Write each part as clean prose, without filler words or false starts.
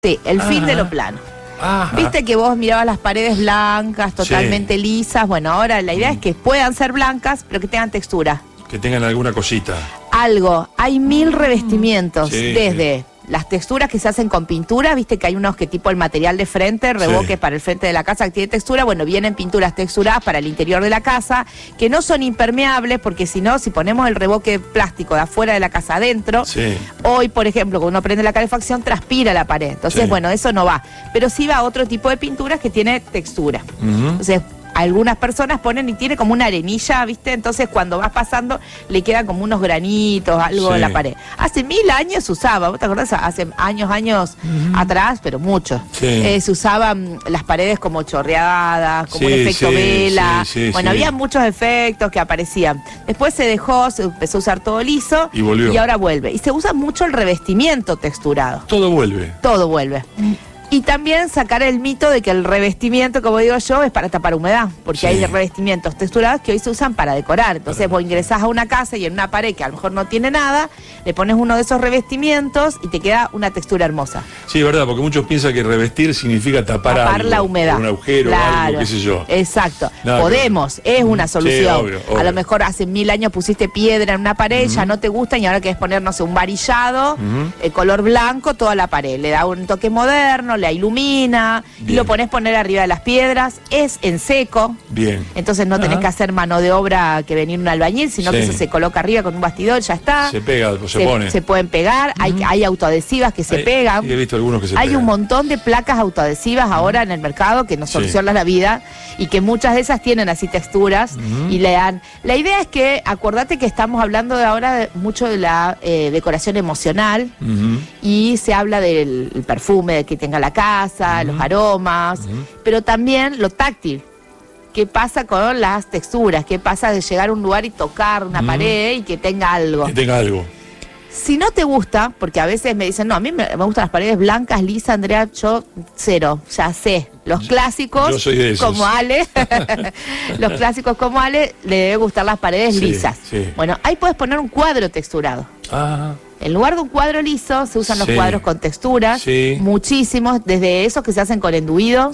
Sí, el fin de lo plano. Ajá. Viste que vos mirabas las paredes blancas, totalmente lisas. Bueno, ahora la idea es que puedan ser blancas, pero que tengan textura. Que tengan alguna cosita. Algo. Hay 1000 revestimientos, Sí, desde las texturas que se hacen con pintura, viste que hay unos que tipo el material de frente, revoque para el frente de la casa que tiene textura. Bueno, vienen pinturas texturadas para el interior de la casa, que no son impermeables, porque si no, si ponemos el revoque plástico de afuera de la casa adentro, hoy, por ejemplo, cuando uno prende la calefacción, transpira la pared. Entonces, bueno, eso no va. Pero sí va a otro tipo de pinturas que tiene textura. Entonces, algunas personas ponen y tiene como una arenilla, ¿viste? Entonces cuando vas pasando le quedan como unos granitos, algo en la pared. Hace 1000 años se usaba, ¿vos te acordás? Hace años atrás, pero mucho. Se usaban las paredes como chorreadas, como un efecto vela. Bueno, había muchos efectos que aparecían. Después se dejó, se empezó a usar todo liso y volvió. Y ahora vuelve. Y se usa mucho el revestimiento texturado. Todo vuelve. Todo vuelve. Y también sacar el mito de que el revestimiento, como digo yo, es para tapar humedad, porque hay revestimientos texturados que hoy se usan para decorar. Entonces vos ingresás a una casa y en una pared que a lo mejor no tiene nada, le pones uno de esos revestimientos y te queda una textura hermosa. Sí, es verdad, porque muchos piensan que revestir significa tapar algo, la humedad. Un agujero, algo, qué sé yo. Exacto. Nada, podemos, es una solución. Sí, obvio. A lo mejor hace 1000 años pusiste piedra en una pared, ya no te gusta y ahora querés poner, no sé, un varillado, color blanco, toda la pared. Le da un toque moderno, le ilumina. Y lo poner arriba de las piedras, es en seco. Bien. Entonces no tenés que hacer mano de obra que venir un albañil, sino que eso se coloca arriba con un bastidor, ya está. Se pega, se pone. Se pueden pegar, hay autoadhesivas que se pegan. Sí, he visto algunos que se hay pegan. un montón de placas autoadhesivas ahora en el mercado que nos solucionan la vida y que muchas de esas tienen así texturas y le dan. La idea es que, acordate que estamos hablando de ahora mucho de la decoración emocional y se habla del perfume de que tenga la casa, los aromas, pero también lo táctil. ¿Qué pasa con las texturas? ¿Qué pasa de llegar a un lugar y tocar una pared y que tenga algo? Que tenga algo. Si no te gusta, porque a veces me dicen, no, a mí me gustan las paredes blancas, lisas, Andrea, yo cero, ya sé. Los clásicos, yo soy de esos. como Ale, los clásicos como Ale, le debe gustar las paredes lisas. Bueno, ahí puedes poner un cuadro texturado. En lugar de un cuadro liso, se usan los cuadros con texturas, muchísimos, desde esos que se hacen con enduido,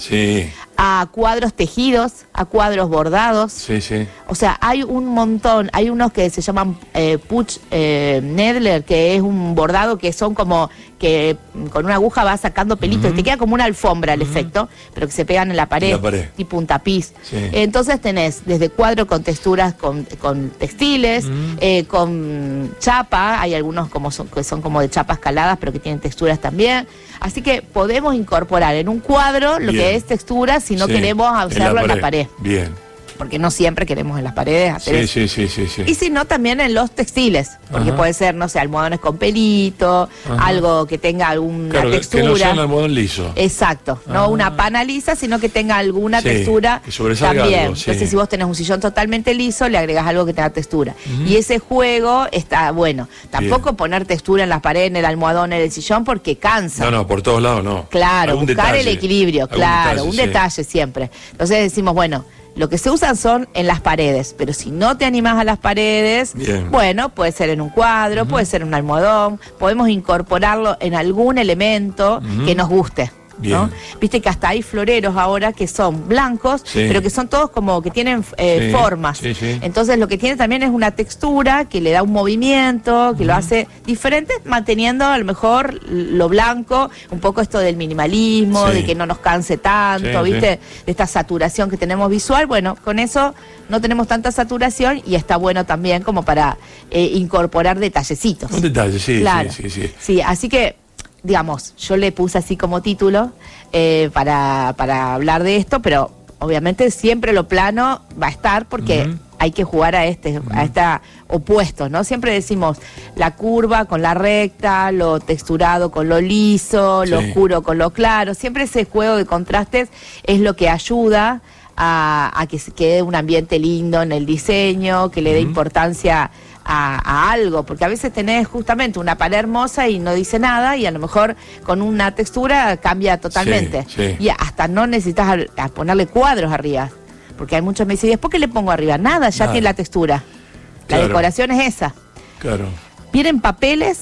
a cuadros tejidos, a cuadros bordados. O sea, hay un montón, hay unos que se llaman Puch Nedler, que es un bordado que son como que con una aguja va sacando pelitos y te queda como una alfombra el efecto, pero que se pegan en la pared, tipo un tapiz. Entonces tenés desde cuadro con texturas con textiles, con chapa, hay algunos que son como de chapas caladas, pero que tienen texturas también. Así que podemos incorporar en un cuadro lo que es textura si no queremos hacerlo en la pared. Porque no siempre queremos en las paredes hacer eso. Y si no, también en los textiles, porque puede ser, no sé, almohadones con pelito, algo que tenga alguna textura. Que no sea un almohadón liso. Exacto, no una pana lisa, sino que tenga alguna textura que sobresalga también. Algo, Entonces, si vos tenés un sillón totalmente liso, le agregás algo que tenga textura. Y ese juego está bueno. Tampoco poner textura en las paredes, en el almohadón, en el sillón, porque cansa. No, por todos lados no. Claro, Algún buscar detalle. el equilibrio, claro, un detalle siempre. Entonces decimos, bueno, lo que se usan son en las paredes, pero si no te animás a las paredes, bueno, puede ser en un cuadro, puede ser en un almohadón, podemos incorporarlo en algún elemento que nos guste. ¿No? Viste que hasta hay floreros ahora que son blancos, pero que son todos como que tienen formas. Entonces lo que tiene también es una textura que le da un movimiento, que lo hace diferente, manteniendo a lo mejor lo blanco, un poco esto del minimalismo, de que no nos canse tanto, ¿viste? De esta saturación que tenemos visual. Bueno, con eso no tenemos tanta saturación y está bueno también como para incorporar detallecitos. Un detalle, claro. Sí, así que digamos, yo le puse así como título para hablar de esto, pero obviamente siempre lo plano va a estar porque hay que jugar a este opuesto, ¿no? Siempre decimos la curva con la recta, lo texturado con lo liso, lo oscuro con lo claro. Siempre ese juego de contrastes es lo que ayuda a que se quede un ambiente lindo en el diseño, que le dé importancia a algo, porque a veces tenés justamente una pared hermosa y no dice nada y a lo mejor con una textura cambia totalmente. Y hasta no necesitas a ponerle cuadros arriba, porque hay muchos que me dicen, ¿después qué le pongo arriba? Nada, ya tiene la textura. La decoración es esa. Vienen papeles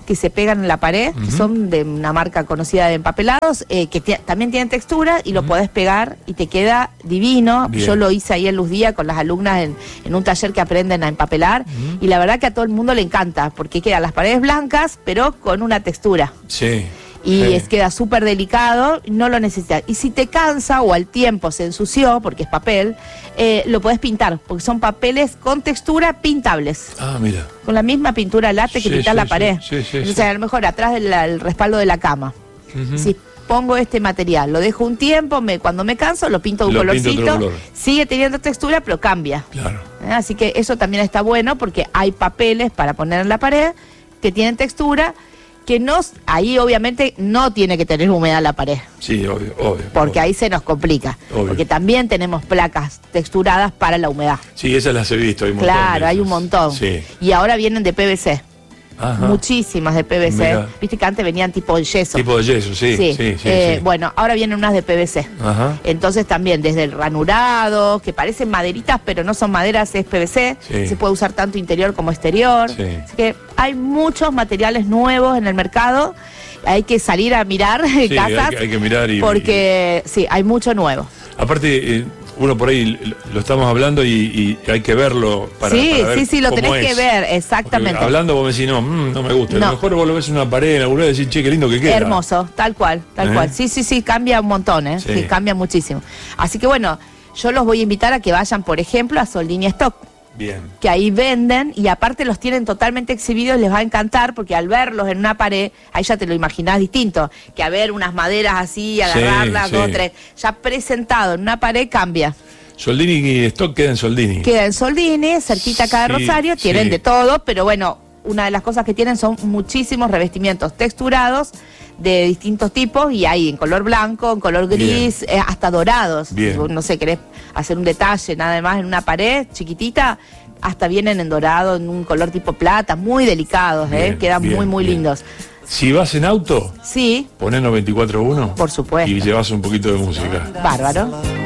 que se pegan en la pared, que son de una marca conocida de empapelados, que también tienen textura y lo podés pegar y te queda divino. Bien. Yo lo hice ahí en Luz Día con las alumnas en un taller que aprenden a empapelar y la verdad que a todo el mundo le encanta porque quedan las paredes blancas pero con una textura. Sí. Y queda súper delicado, no lo necesitas. Y si te cansa o al tiempo se ensució, porque es papel, lo podés pintar, porque son papeles con textura pintables. Ah, mira. Con la misma pintura látex que pintar la pared. Entonces a lo mejor atrás del respaldo de la cama. Si pongo este material, lo dejo un tiempo, cuando me canso lo pinto de un colorcito, sigue teniendo textura pero cambia. Claro. Así que eso también está bueno porque hay papeles para poner en la pared que tienen textura, que ahí obviamente no tiene que tener humedad la pared. Sí, obvio. Porque ahí se nos complica. Obvio. Porque también tenemos placas texturadas para la humedad. Sí, esas las he visto. Hay un montón. Claro, hay un montón. Sí. Y ahora vienen de PVC. Ajá. Muchísimas de PVC. Mirá. Viste que antes venían tipo de yeso. Tipo de yeso, sí. Bueno, ahora vienen unas de PVC. Ajá. Entonces también desde el ranurado, que parecen maderitas, pero no son maderas, es PVC. Sí. Se puede usar tanto interior como exterior. Sí. Así que hay muchos materiales nuevos en el mercado. Hay que salir a mirar casas. Hay que mirar porque sí, hay mucho nuevo. Aparte, uno por ahí lo estamos hablando y hay que verlo para ver sí, lo tenés que ver, exactamente. Porque hablando vos me decís, no me gusta. No. A lo mejor vos lo ves en una pared, en alguna vez decís, che, qué lindo que queda. Hermoso, tal cual. Sí, cambia un montón, Sí, cambia muchísimo. Así que bueno, yo los voy a invitar a que vayan, por ejemplo, a Soldini Stock. Bien. Que ahí venden y aparte los tienen totalmente exhibidos, les va a encantar porque al verlos en una pared, ahí ya te lo imaginás distinto, que a ver unas maderas así, agarrarlas, 2, 3, ya presentado en una pared cambia. Soldini Stock queda en Soldini. Queda en Soldini, cerquita acá de Rosario, tienen de todo, pero bueno, una de las cosas que tienen son muchísimos revestimientos texturados de distintos tipos y hay en color blanco, en color gris, hasta dorados. Bien. No sé, querés hacer un detalle nada más en una pared chiquitita, hasta vienen en dorado, en un color tipo plata, muy delicados, quedan muy lindos. Si vas en auto, ponés 94.1. Por supuesto. Y llevas un poquito de música. Bárbaro.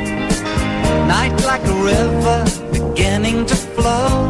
Night like a river beginning to flow.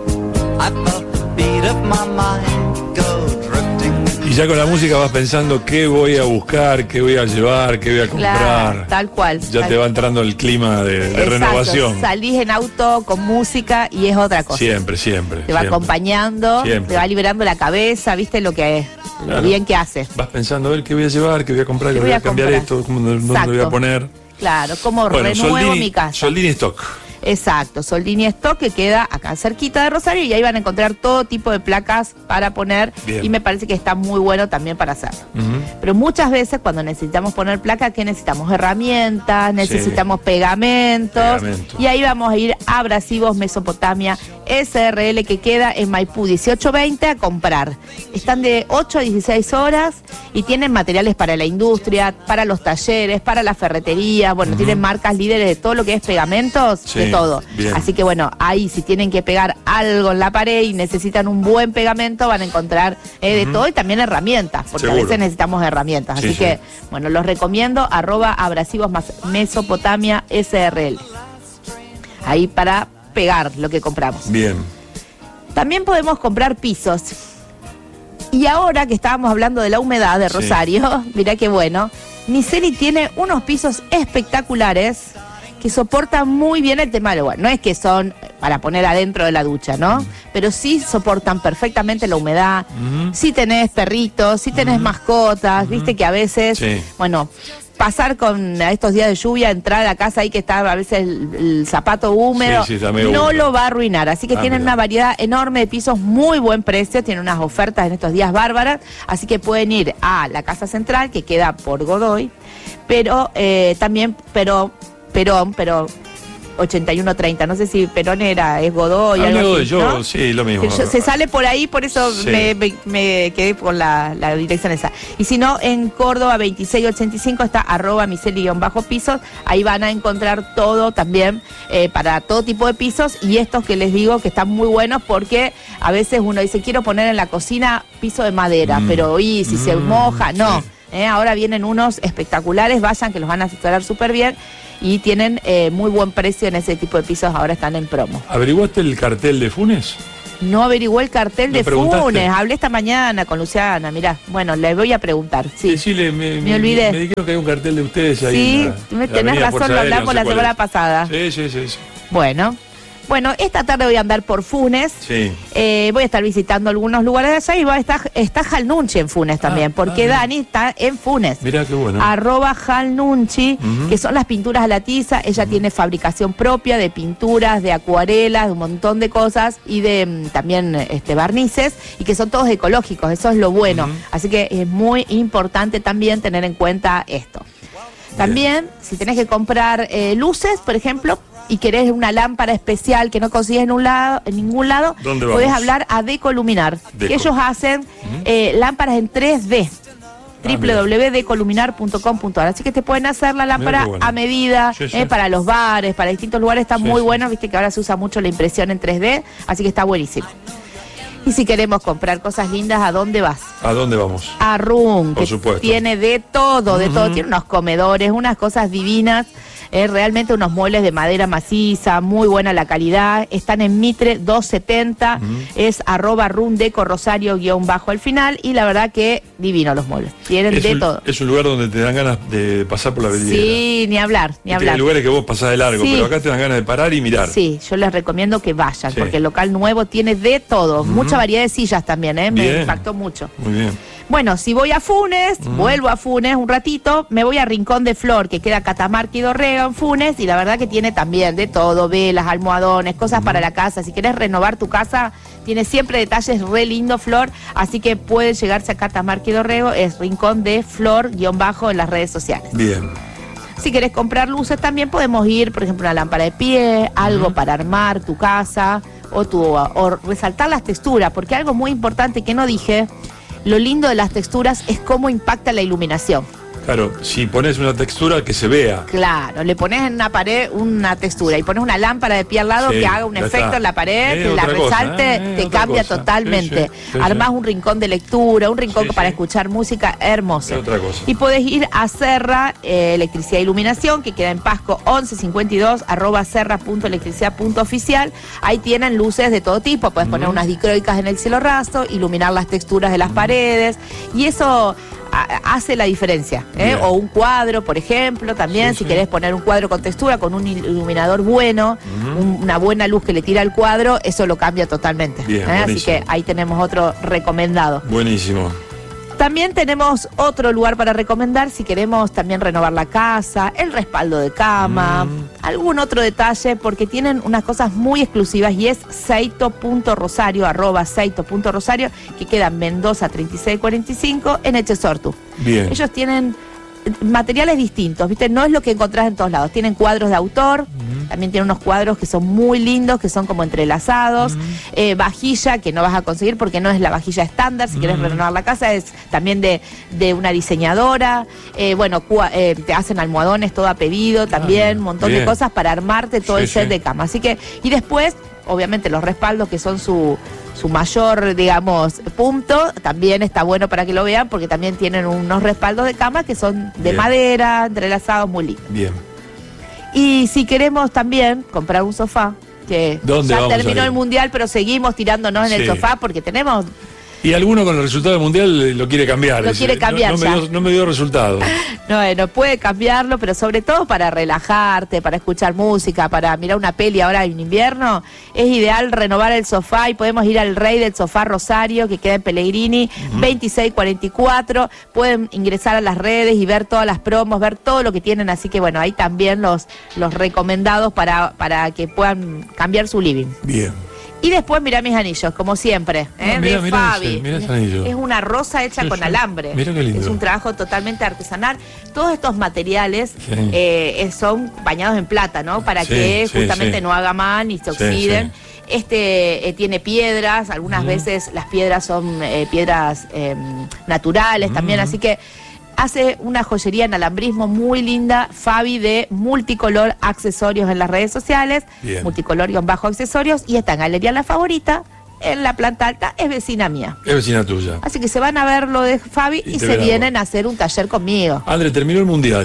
I felt the beat of my mind go drifting. Y ya con la música vas pensando qué voy a buscar, qué voy a llevar, qué voy a comprar. Claro, tal cual. Ya te va entrando el clima de renovación. Salís en auto con música y es otra cosa. Siempre. Te va acompañando, te va liberando la cabeza, viste lo que es, lo bien que hace. Vas pensando a ver qué voy a llevar, qué voy a comprar, qué voy a cambiar esto, dónde lo voy a poner. Claro, como renuevo mi casa. Soldini Stock. Exacto, Soldini Stock, que queda acá cerquita de Rosario, y ahí van a encontrar todo tipo de placas para poner. Bien. Y me parece que está muy bueno también para hacerlo. Pero muchas veces cuando necesitamos poner placa, ¿qué necesitamos? Herramientas, necesitamos pegamentos. Y ahí vamos a ir a Abrasivos Mesopotamia SRL, que queda en Maipú 1820, a comprar. Están de 8 a 16 horas y tienen materiales para la industria, para los talleres, para la ferretería. Bueno, tienen marcas líderes de todo lo que es pegamentos, de todo. Bien. Así que bueno, ahí si tienen que pegar algo en la pared y necesitan un buen pegamento, van a encontrar de todo y también herramientas, porque a veces necesitamos herramientas. Así que bueno, los recomiendo, @Abrasivos Mesopotamia SRL. Ahí para pegar lo que compramos. Bien. También podemos comprar pisos. Y ahora que estábamos hablando de la humedad de Rosario, mirá qué bueno, Miseli tiene unos pisos espectaculares que soportan muy bien el tema del agua. No es que son para poner adentro de la ducha, ¿no? Pero sí soportan perfectamente la humedad. Si tenés perritos, si tenés mascotas, viste que a veces, bueno, pasar con estos días de lluvia, entrar a la casa ahí que está a veces el zapato húmedo, no lo va a arruinar. Así que tienen una variedad enorme de pisos, muy buen precio, tienen unas ofertas en estos días bárbaras, así que pueden ir a la Casa Central, que queda por Godoy, pero también, pero 8130, no sé si Perón es Godoy, algo así, ¿no? Sí, lo mismo. Se sale por ahí, por eso me quedé con la dirección esa. Y si no, en Córdoba 2685 está @Miseli_pisos, ahí van a encontrar todo también para todo tipo de pisos, y estos que les digo que están muy buenos, porque a veces uno dice, quiero poner en la cocina piso de madera, pero si se moja, no. Ahora vienen unos espectaculares, vayan que los van a asesorar súper bien y tienen muy buen precio en ese tipo de pisos, ahora están en promo. ¿Averiguaste el cartel de Funes? No averiguó el cartel de Funes. Hablé esta mañana con Luciana, mirá. Bueno, le voy a preguntar. Sí. Decile, me olvidé. Me dijeron que hay un cartel de ustedes ahí. Sí, tenés razón, lo hablamos la semana pasada. Sí. Bueno, esta tarde voy a andar por Funes. Sí. Voy a estar visitando algunos lugares de allá y está Jalnunchi en Funes también, porque Dani está en Funes. Mirá qué bueno. @Jalnunchi, que son las pinturas a la tiza. Ella tiene fabricación propia de pinturas, de acuarelas, de un montón de cosas y de también barnices, y que son todos ecológicos. Eso es lo bueno. Así que es muy importante también tener en cuenta esto. También, si tenés que comprar luces, por ejemplo, y querés una lámpara especial que no consigues en ningún lado, podés hablar a Decoluminar. Que ellos hacen lámparas en 3D. www.decoluminar.com.ar. Así que te pueden hacer la lámpara a medida, para los bares, para distintos lugares. Está muy bueno, viste que ahora se usa mucho la impresión en 3D, así que está buenísimo. Y si queremos comprar cosas lindas, ¿a dónde vas? ¿A dónde vamos? A Room, por supuesto. Tiene de todo, Tiene unos comedores, unas cosas divinas. Realmente unos muebles de madera maciza, muy buena la calidad. Están en Mitre 270, es @RoomDecoRosario_ al final, y la verdad que divino los muebles. Tienen todo. Es un lugar donde te dan ganas de pasar por la avenida. Sí, ni hablar. Hay lugares que vos pasás de largo, pero acá te dan ganas de parar y mirar. Sí, yo les recomiendo que vayan, porque el local nuevo tiene de todo. Mucha variedad de sillas también, me impactó mucho. Muy bien. Bueno, si voy a Funes, vuelvo a Funes un ratito, me voy a Rincón de Flor, que queda Catamarca y Dorrego en Funes, y la verdad que tiene también de todo, velas, almohadones, cosas para la casa. Si querés renovar tu casa, tiene siempre detalles re lindo, Flor, así que puede llegarse a Catamarca y Dorrego, es Rincón de Flor_ en las redes sociales. Bien. Si querés comprar luces también podemos ir, por ejemplo, una lámpara de pie, algo para armar tu casa, o resaltar las texturas, porque algo muy importante que no dije, lo lindo de las texturas es cómo impacta la iluminación. Claro, si pones una textura que se vea. Claro, le pones en una pared una textura y pones una lámpara de pie al lado que haga un efecto en la pared, que la resalte, te cambia totalmente. Armás un rincón de lectura, un rincón para escuchar música, hermoso. Otra cosa. Y podés ir a Serra Electricidad e Iluminación, que queda en Pasco 1152, @serra.electricidad.oficial. Ahí tienen luces de todo tipo, podés poner unas dicroicas en el cielo raso, iluminar las texturas de las paredes, y eso hace la diferencia, o un cuadro, por ejemplo, también, si querés poner un cuadro con textura, con un iluminador bueno, una buena luz que le tira al cuadro, eso lo cambia totalmente. Así que ahí tenemos otro recomendado. Buenísimo. También tenemos otro lugar para recomendar si queremos también renovar la casa, el respaldo de cama, algún otro detalle, porque tienen unas cosas muy exclusivas, y es Seito.Rosario, @Seito.Rosario, que queda en Mendoza 3645 en Echesortu. Bien. Ellos tienen materiales distintos, ¿viste? No es lo que encontrás en todos lados. Tienen cuadros de autor, también tienen unos cuadros que son muy lindos, que son como entrelazados, vajilla que no vas a conseguir porque no es la vajilla estándar, si querés renovar la casa, es también de una diseñadora, te hacen almohadones todo a pedido, también un montón de cosas para armarte todo el set de cama. Así que, y después, obviamente los respaldos, que son su mayor, digamos, punto, también está bueno para que lo vean, porque también tienen unos respaldos de cama que son de madera, entrelazados, muy lindos. Bien. Y si queremos también comprar un sofá, que ya terminó el mundial, pero seguimos tirándonos en el sofá porque tenemos... Y alguno con el resultado del mundial lo quiere cambiar. No me dio resultado. No puede cambiarlo, pero sobre todo para relajarte, para escuchar música, para mirar una peli ahora en invierno, es ideal renovar el sofá, y podemos ir al Rey del Sofá Rosario, que queda en Pellegrini 2644. Pueden ingresar a las redes y ver todas las promos, ver todo lo que tienen, así que bueno, ahí también los recomendados para que puedan cambiar su living. Bien. Y después mirá mis anillos, como siempre, de Fabi. Mirá ese anillo. Es una rosa hecha con alambre. Mirá qué lindo. Es un trabajo totalmente artesanal. Todos estos materiales son bañados en plata, ¿no? Para que justamente no haga mal ni se oxiden. Tiene piedras, algunas veces las piedras son piedras naturales también, así que hace una joyería en alambrismo muy linda, Fabi, de Multicolor Accesorios en las redes sociales, Multicolor_accesorios, y está en Galería La Favorita, en la planta alta, es vecina mía. Es vecina tuya. Así que se van a ver lo de Fabi y se vienen a hacer un taller conmigo. André, terminó el mundial.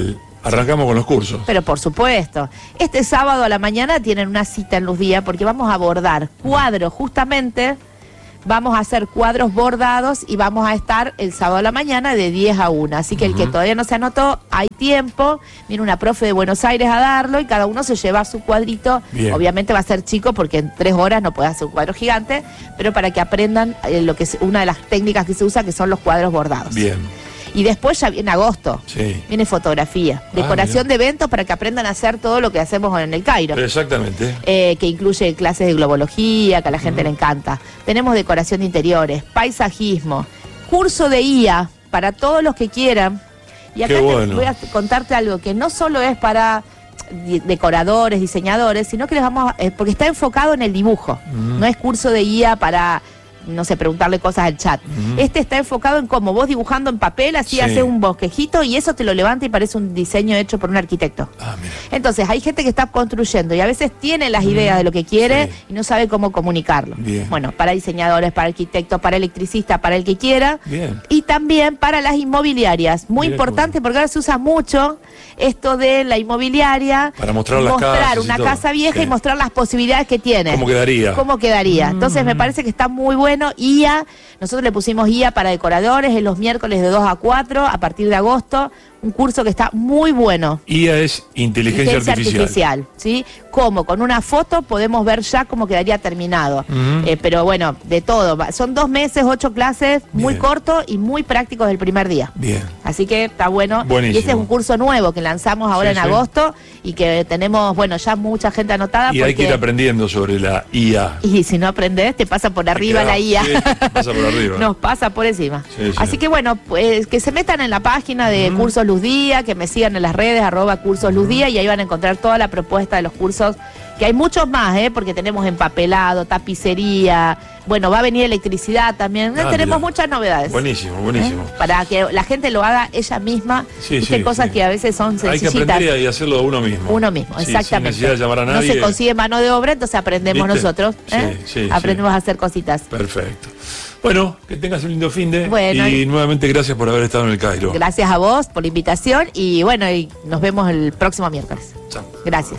Arrancamos con los cursos. Pero por supuesto. Este sábado a la mañana tienen una cita en Luz Día porque vamos a bordar cuadros, justamente. Vamos a hacer cuadros bordados y vamos a estar el sábado a la mañana de 10 a 1. Así que el que todavía no se anotó, hay tiempo. Viene una profe de Buenos Aires a darlo y cada uno se lleva su cuadrito. Bien. Obviamente va a ser chico porque en 3 horas no puede hacer un cuadro gigante, pero para que aprendan lo que es una de las técnicas que se usa, que son los cuadros bordados. Bien. Y después ya viene agosto, viene fotografía, decoración de eventos para que aprendan a hacer todo lo que hacemos en el Cairo. Exactamente. Que incluye clases de globología, que a la gente le encanta. Tenemos decoración de interiores, paisajismo, curso de IA para todos los que quieran. Y acá voy a contarte algo que no solo es para decoradores, diseñadores, sino que les vamos porque está enfocado en el dibujo. No es curso de IA para... no sé, preguntarle cosas al chat. Este está enfocado en cómo vos dibujando en papel, así haces un bosquejito y eso te lo levanta y parece un diseño hecho por un arquitecto. Entonces, hay gente que está construyendo y a veces tiene las ideas de lo que quiere y no sabe cómo comunicarlo. Bueno, para diseñadores, para arquitectos, para electricistas, para el que quiera. Y también para las inmobiliarias. Muy importante porque ahora se usa mucho esto de la inmobiliaria. Para mostrar una casa vieja y mostrar las posibilidades que tiene. ¿Cómo quedaría? ¿Cómo quedaría? Entonces, me parece que está muy bueno. IA, nosotros le pusimos IA para decoradores en los miércoles de 2 a 4 a partir de agosto, un curso que está muy bueno. IA es inteligencia artificial, ¿sí? Como con una foto podemos ver ya cómo quedaría terminado. Pero bueno, de todo. Son 2 meses, 8 clases, muy corto y muy prácticos del primer día. Bien. Así que está bueno. Buenísimo. Y ese es un curso nuevo que lanzamos ahora en agosto y que tenemos, bueno, ya mucha gente anotada. Y hay que ir aprendiendo sobre la IA. Y si no aprendes, te pasa por arriba la IA. Sí, pasa por arriba. Nos pasa por encima. Así que bueno, pues que se metan en la página de Cursos Luz Día, que me sigan en las redes, @Cursos Luz Día, y ahí van a encontrar toda la propuesta de los cursos, que hay muchos más, porque tenemos empapelado, tapicería, bueno, va a venir electricidad también, tenemos muchas novedades. Buenísimo, buenísimo. Para que la gente lo haga ella misma, cosas que a veces son sencillitas. Hay que aprender y hacerlo uno mismo. Uno mismo, exactamente. Sin necesidad de llamar a nadie. No se consigue mano de obra, entonces aprendemos nosotros, aprendemos a hacer cositas. Perfecto. Bueno, que tengas un lindo finde. Bueno, y nuevamente gracias por haber estado en el Cairo. Gracias a vos por la invitación y bueno, y nos vemos el próximo miércoles. Chao. Gracias.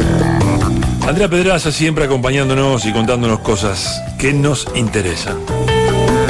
Andrea Pedraza siempre acompañándonos y contándonos cosas que nos interesan.